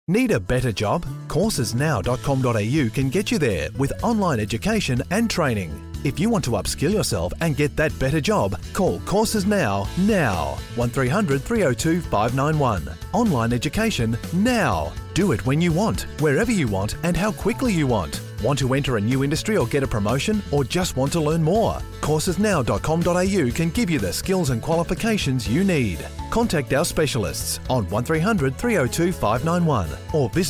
Need a better job? Coursesnow.com.au can get you there with online education and training. If you want to upskill yourself and get that better job, call Courses Now. 1300 302 591. Online education now. Do it when you want, wherever you want and how quickly you want. Want to enter a new industry or get a promotion, or just want to learn more? Coursesnow.com.au can give you the skills and qualifications you need. Contact our specialists on 1300 302 591 or visit